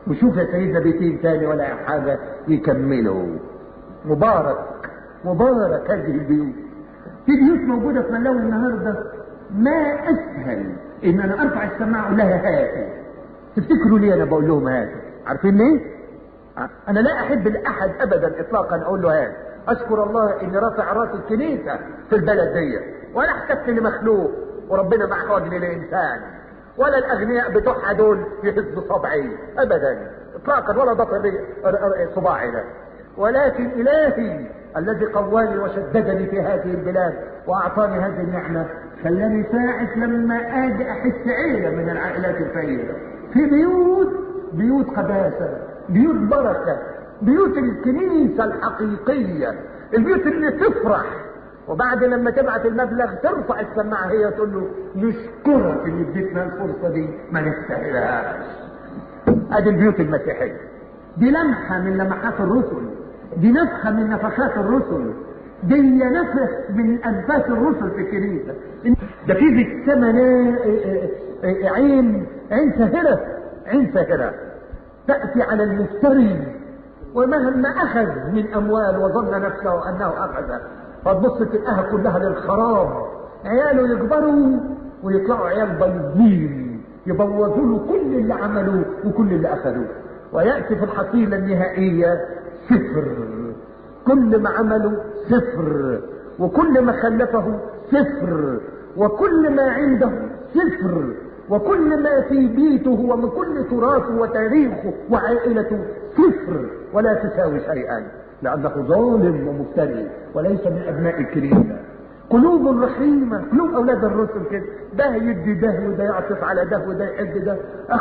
وشوف يا سيدنا بيتين تاني ولا حاجة يكملوا. مبارك مبارك هذه البيوت. في بيوت موجودة في ملاوي النهاردة ما أسهل إن أنا أرفع السماعة لها هاتي. تفتكروا ليه أنا بقول لهم هاتي؟ عارفين ليه؟ أنا لا أحب لأحد أبدا إطلاقا أقول له هاتي. أشكر الله إني رافع راس الكنيسة في البلد دي، ولا احتجت لمخلوق، وربنا ما احتاجني لإنسان، ولا الأغنياء بتوعها دول يهزوا صبعي أبدا إطلاقا، ولا ضفر صباعي ده. ولكن إلهي الذي قواني وشددني في هذه البلاد وأعطاني هذه النعمة خلاني ساعة لما أجي أحس عيلة من العائلات الفقيرة في بيوت قداسة، بيوت بركة، بيوت الكنيسة الحقيقية، البيوت اللي تفرح. وبعد لما تبعت المبلغ ترفع السماعة هي تقول له نشكرك اللي اديتنا الفرصة دي ما نستاهلهاش. ادي البيوت المسيحية، دي لمحة من لمحات الرسل، دي نفخة من نفخات الرسل، دي نفخ من انفاس الرسل في الكنيسة. ده في السماء عين ساهرة تأتي على المفتري ومهما اخذ من اموال وظن نفسه انه اخذ، فتبص تلقاها كلها للخراب. عياله يكبروا ويطلعوا عيال بايظين يبوظوا له كل اللي عملوه وكل اللي اخذوه، ويأتي في الحصيلة النهائية صفر. كل ما عملوا صفر، وكل ما خلفه صفر، وكل ما عنده صفر، وكل ما في بيته ومن كل تراثه وتاريخه وعائلته صفر، ولا تساوي شيئا، لأنه ظالم ومفتري وليس من أبناء الكنيسة. قلوب رحيمة، قلوب أولاد الرسل كده، ده يدي ده وده يعطف على ده وده يحب ده.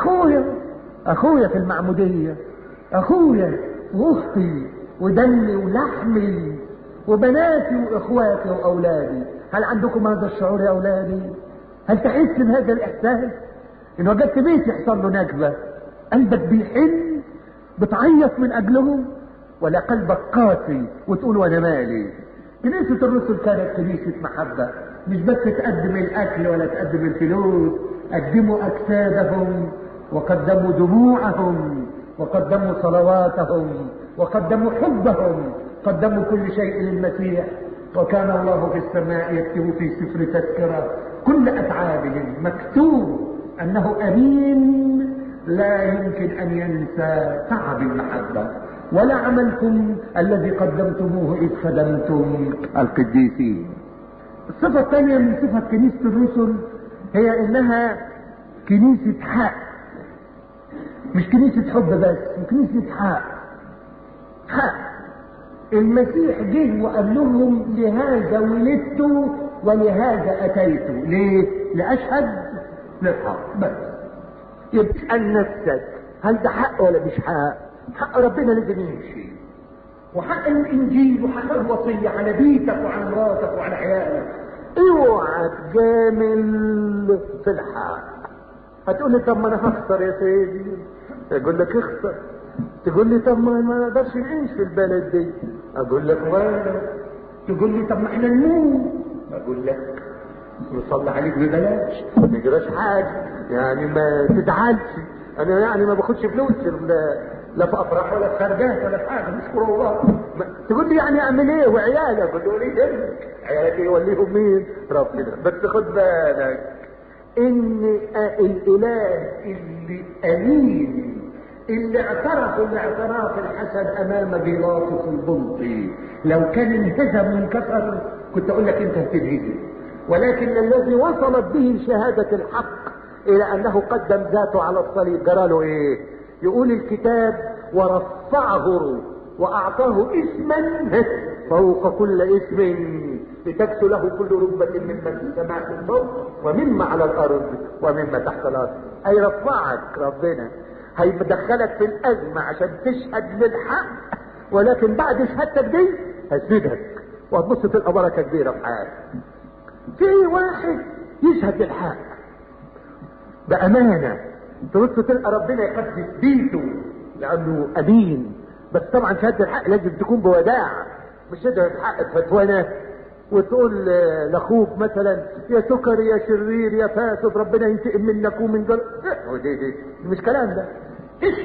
أخويا في المعمودية، أخويا وأختي ودمي ولحمي وبناتي وإخواتي وأولادي. هل عندكم هذا الشعور يا أولادي؟ هل تحس بهذا الإحساس؟ إن وجدت بيت يحصل له نكبة قلبك بيحن بتعيط من أجلهم، ولا قلبك قاسي وتقول وانا مالي؟ كنيسة الرسل كانت كنيسة محبة، مش بس تقدم الاكل ولا تقدم الفلوس، قدموا اجسادهم وقدموا دموعهم وقدموا صلواتهم وقدموا حبهم، قدموا كل شيء للمسيح. وكان الله في السماء يكتب في سفر تذكرة كل اتعابهم، مكتوب انه امين لا يمكن ان ينسى تعب المحبة ولا عملكم الذي قدمتموه إذ خدمتم القديسين. الصفة الثانية من صفة كنيسة الرسل هي إنها كنيسة حق، مش كنيسة حب بس، كنيسة حق. المسيح جه وقال لهم لهذا ولدت ولهذا أتيت. ليه؟ لأشهد للحق بس. يبقى اسأل نفسك هل ده حق ولا مش حق؟ حق ربنا لازم يمشي، وحق الانجيل وحق الوصية على بيتك وعلى مراتك وعلى عيالك. اوعى تجامل في الحق. هتقول لي طب ما انا هخسر يا سيدي، اقول لك اخسر. تقول لي طب ما نقدرش نعيش في البلد دي، اقول لك ولا. تقول لي طب ما احنا نموت، اقول لك نصلي عليك ببلاش ما نجراش حاجه، يعني ما تزعلش. انا يعني ما باخدش فلوس لا في افراح ولا في خرجات ولا في حاجه، نشكر الله. تقول لي يعني اعمل ايه وعيالك؟ اقول له ليه ابنك؟ عيالك يوليهم مين؟ ربنا. بس خد بالك ان الاله اللي امين، اللي اعترف الاعتراف الحسن امام بيلاطس البلطي، لو كان انهزم وانكسر كنت اقول لك انت هتنهزم، ولكن الذي وصلت به شهاده الحق الى انه قدم ذاته على الصليب جراله ايه؟ يقول الكتاب ورفعه واعطاه اسما فوق كل اسم لتكسو له كل ركبة ممن في السماء من فوق ومما على الارض ومما تحت الارض. اي رفعك ربنا، هيدخلك في الازمة عشان تشهد للحق، ولكن بعد شهادتك دي هيسندك وهتبص تلقى بركة كبيرة في حياتك. في واحد يشهد للحق بأمانة، تبص تلقى ربنا يقدس بيته لأنه أمين. بس طبعا شهادة الحق لازم تكون بوداع، مش تقدر تحقق فتوانة وتقول لاخوك مثلا يا سكر يا شرير يا فاسد ربنا ينتقم منك ومن دي مش كلام ده.